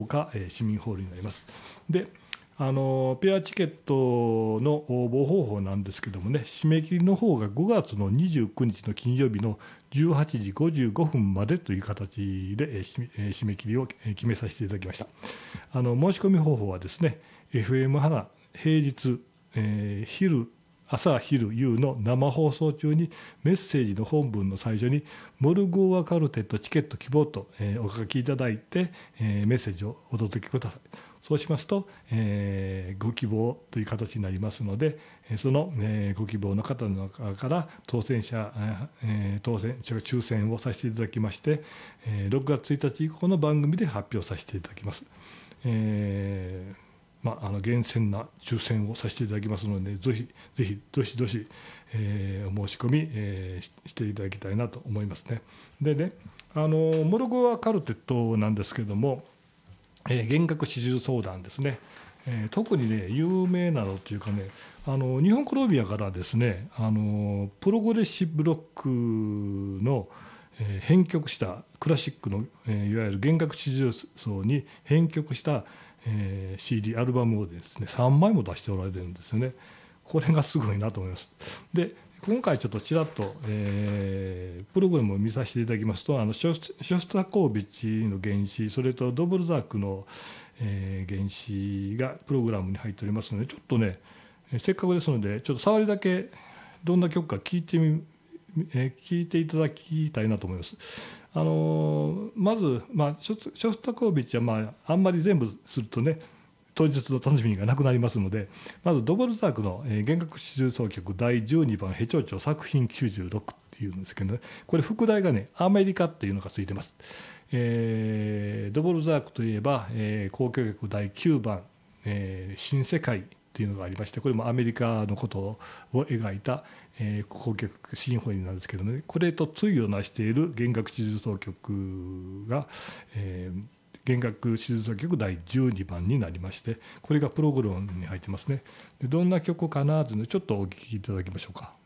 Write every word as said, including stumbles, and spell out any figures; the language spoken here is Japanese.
が市民ホールになります。であのペアチケットの応募方法なんですけどもね、締め切りの方がごがつのにじゅうくにちの金曜日のじゅうはちじごじゅうごふんまでという形で締め切りを決めさせていただきました。あの申し込み方法はですね、 エフエム 花平日、えー、昼朝昼夕の生放送中にメッセージの本文の最初にモルグオアカルテットチケット希望とお書きいただいてメッセージをお届けください。そうしますと、えー、ご希望という形になりますので、その、えー、ご希望の方の中から当選者、えー、当選抽選をさせていただきまして、えー、ろくがつついたち以降の番組で発表させていただきます。えーまあ、あの厳選な抽選をさせていただきますので、ぜひぜひどしどし、えー、お申し込み、えー、していただきたいなと思いますね。でね、あのモルグオアカルテットなんですけども、えー、弦楽四重奏団ですね、えー、特にね有名なのというかね、あの日本コロンビアからですね、あのプログレッシブロックのえー、編曲したクラシックの、えー、いわゆる弦楽四重奏に編曲した、えー、シーディー アルバムをですねさんまいも出しておられるんですよね。これがすごいなと思います。で今回ちょっとちらっと、えー、プログラムを見させていただきますと、あのショスタコービッチの原子、それとドボルザークの、えー、原子がプログラムに入っておりますので、ちょっとねせっかくですのでちょっと触りだけどんな曲か聞いてみえー、聞いていただきたいなと思います。あのー、まず、まあ、ショスタコービッチは、まあ、あんまり全部するとね当日の楽しみがなくなりますので、まずドボルザークの、えー、弦楽四重奏曲だいじゅうにばんヘチョウチョ作品きゅうじゅうろくっていうんですけど、ね、これ副題がねアメリカっていうのがついてます。えー、ドボルザークといえば、えー、交響曲だいきゅうばん、えー、新世界というのがありまして、これもアメリカのことを描いた、えー、交響曲シンフォニーなんですけどね、これと対をなしている弦楽四重奏曲が、えー、弦楽四重奏曲だいじゅうにばんになりまして、これがプログラムに入ってますね。でどんな曲かなというのをちょっとお聴きいただきましょうか。